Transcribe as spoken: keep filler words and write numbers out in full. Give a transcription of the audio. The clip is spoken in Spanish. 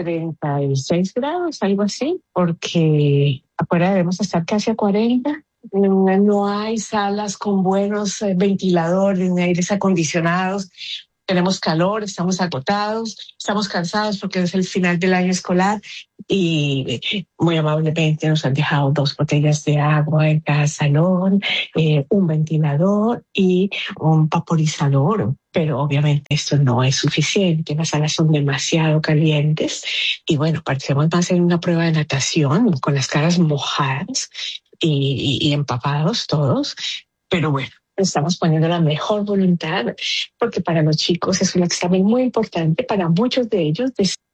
treinta y seis grados, algo así, porque afuera debemos estar casi a cuarenta. No no hay salas con buenos eh, ventiladores ni aires acondicionados. Tenemos calor, estamos agotados, estamos cansados porque es el final del año escolar y eh, muy amablemente nos han dejado dos botellas de agua en cada salón, eh, un ventilador y un vaporizador. Pero obviamente esto no es suficiente, las salas son demasiado calientes y bueno, parecemos más en una prueba de natación con las caras mojadas y, y, y empapados todos. Pero bueno, estamos poniendo la mejor voluntad porque para los chicos es un examen muy importante, para muchos de ellos